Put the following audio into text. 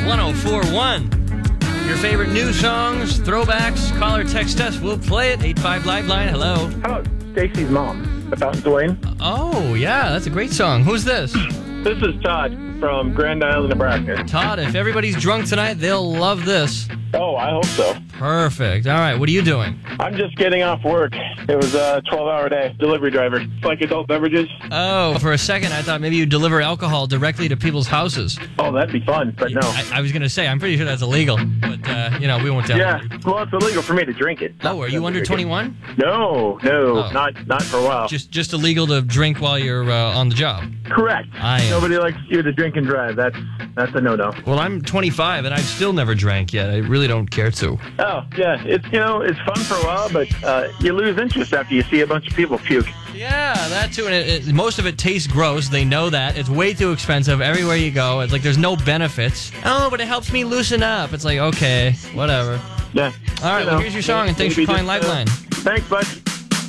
1041. Your favorite new songs, throwbacks, call or text us. We'll play it. 85 Liveline. Hello. How about Stacy's Mom? The Fountains of Wayne? Oh, yeah, that's a great song. Who's this? This is Todd from Grand Island, Nebraska. Todd, if everybody's drunk tonight, they'll love this. Oh, I hope so. Perfect. All right, what are you doing? I'm just getting off work. It was a 12-hour day. Delivery driver. Like adult beverages. Oh, for a second, I thought maybe you deliver alcohol directly to people's houses. Oh, that'd be fun, but no. I was going to say, I'm pretty sure that's illegal, but, we won't tell you. Yeah, well, it's illegal for me to drink it. Oh, are you under 21? No, not for a while. Just illegal to drink while you're on the job. Correct. Nobody likes you to drink and drive. That's a no-no. Well, I'm 25, and I've still never drank yet. I really don't care to. Oh, yeah. It's fun for a while, but you lose interest after you see a bunch of people puke. Yeah, that too. And most of it tastes gross. They know that. It's way too expensive everywhere you go. It's like there's no benefits. Oh, but it helps me loosen up. It's like, okay, whatever. Yeah. All right, well, here's your song, and thanks for calling Liveline. Thanks, bud.